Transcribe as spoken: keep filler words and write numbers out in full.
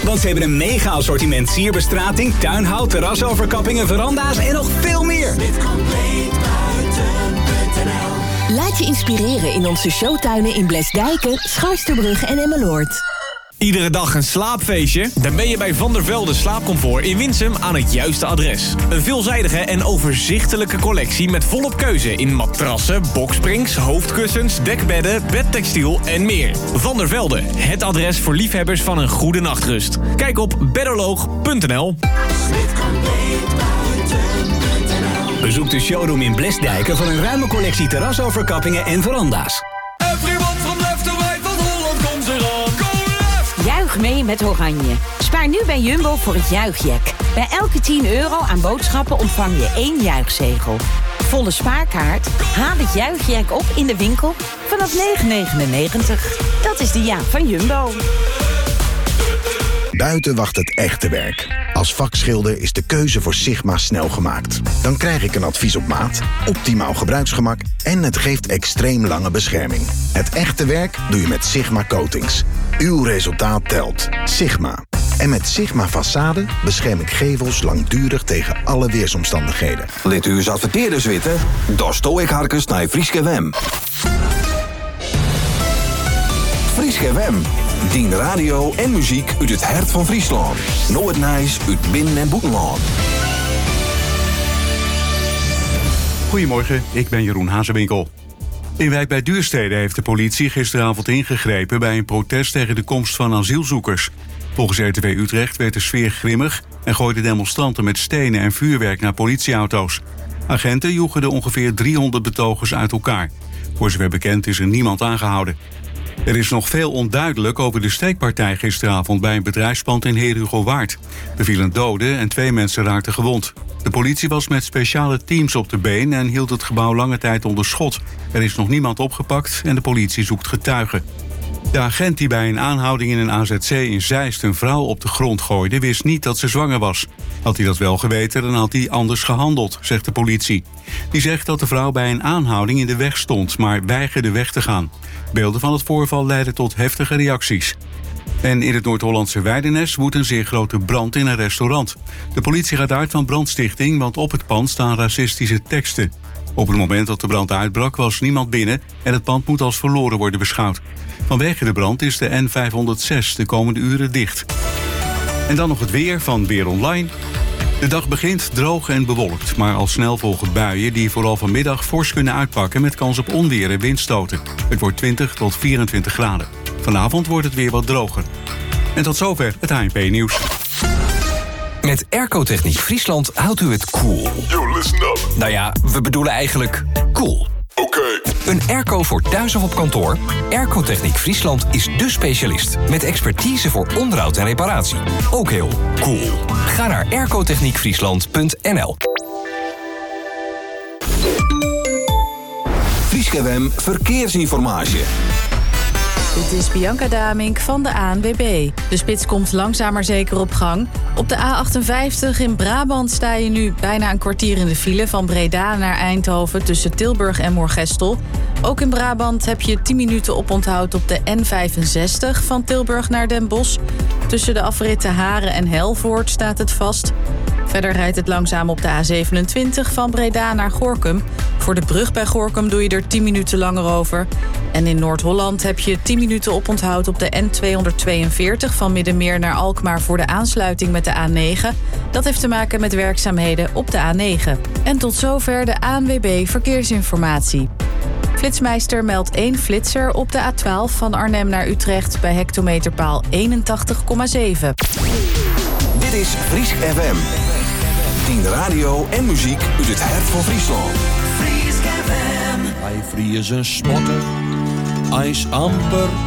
Want ze hebben een mega assortiment sierbestrating, tuinhout, terrasoverkappingen, veranda's en nog veel meer. Laat je inspireren in onze showtuinen in Blesdijken, Scharsterbrug en Emmeloord. Iedere dag een slaapfeestje? Dan ben je bij Van der Velde Slaapcomfort in Winsum aan het juiste adres. Een veelzijdige en overzichtelijke collectie met volop keuze in matrassen, boksprings, hoofdkussens, dekbedden, bedtextiel en meer. Van der Velde, het adres voor liefhebbers van een goede nachtrust. Kijk op bedderloog punt n l. Bezoek de showroom in Blesdijken voor een ruime collectie terrasoverkappingen en veranda's. Juich mee met Oranje. Spaar nu bij Jumbo voor het juichjack. Bij elke tien euro aan boodschappen ontvang je één juichzegel. Volle spaarkaart? Haal het juichjack op in de winkel vanaf negen negenennegentig. Dat is de jaak van Jumbo. Buiten wacht het echte werk. Als vakschilder is de keuze voor Sigma snel gemaakt. Dan krijg ik een advies op maat, optimaal gebruiksgemak en het geeft extreem lange bescherming. Het echte werk doe je met Sigma Coatings. Uw resultaat telt. Sigma. En met Sigma Façade bescherm ik gevels langdurig tegen alle weersomstandigheden. Let u eens adverteerders weten? Daar sto ik harkens naar Frieske Wem. Frieske Wem. Dien radio en muziek uit het hart van Friesland. Nooit nijs uit binnen- en buitenland. Goedemorgen, ik ben Jeroen Hazewinkel. In Wijk bij Duurstede heeft de politie gisteravond ingegrepen bij een protest tegen de komst van asielzoekers. Volgens R T V Utrecht werd de sfeer grimmig en gooiden demonstranten met stenen en vuurwerk naar politieauto's. Agenten joegen de ongeveer driehonderd betogers uit elkaar. Voor zover bekend is er niemand aangehouden. Er is nog veel onduidelijk over de steekpartij gisteravond bij een bedrijfspand in Heerhugowaard. Er vielen doden en twee mensen raakten gewond. De politie was met speciale teams op de been en hield het gebouw lange tijd onder schot. Er is nog niemand opgepakt en de politie zoekt getuigen. De agent die bij een aanhouding in een A Z C in Zeist een vrouw op de grond gooide, wist niet dat ze zwanger was. Had hij dat wel geweten, dan had hij anders gehandeld, zegt de politie. Die zegt dat de vrouw bij een aanhouding in de weg stond, maar weigerde weg te gaan. Beelden van het voorval leidden tot heftige reacties. En in het Noord-Hollandse Weidenes woedt een zeer grote brand in een restaurant. De politie gaat uit van brandstichting, want op het pand staan racistische teksten. Op het moment dat de brand uitbrak was niemand binnen en het pand moet als verloren worden beschouwd. Vanwege de brand is de N vijfhonderdzes de komende uren dicht. En dan nog het weer van Weer Online. De dag begint droog en bewolkt, maar al snel volgen buien die vooral vanmiddag fors kunnen uitpakken met kans op onweer en windstoten. Het wordt twintig tot vierentwintig graden. Vanavond wordt het weer wat droger. En tot zover het H N P-nieuws. Met Airco-techniek Friesland houdt u het cool. Yo, listen up. Nou ja, we bedoelen eigenlijk cool. Oké. Okay. Een airco voor thuis of op kantoor? Airco-techniek Friesland is dé specialist. Met expertise voor onderhoud en reparatie. Ook heel cool. Ga naar airco-techniek friesland punt n l. Frieske Wem Verkeersinformatie. Dit is Bianca Damink van de A N W B. De spits komt langzaam maar zeker op gang. Op de A achtenvijftig in Brabant sta je nu bijna een kwartier in de file... van Breda naar Eindhoven tussen Tilburg en Moergestel. Ook in Brabant heb je tien minuten oponthoud op de N vijfenzestig... van Tilburg naar Den Bosch. Tussen de afritten Haren en Helvoort staat het vast. Verder rijdt het langzaam op de A zevenentwintig van Breda naar Gorinchem. Voor de brug bij Gorinchem doe je er tien minuten langer over. En in Noord-Holland heb je tien minuten oponthoud op de N tweehonderdtweeënveertig... van Middenmeer naar Alkmaar voor de aansluiting met de A negen. Dat heeft te maken met werkzaamheden op de A negen. En tot zover de A N W B Verkeersinformatie. Flitsmeister meldt één flitser op de A twaalf van Arnhem naar Utrecht... bij hectometerpaal eenentachtig komma zeven. Dit is Friesk F M. Dien radio en muziek uit het hart van Friesland. Friesk F M. Hij vries een spotter, ijs amper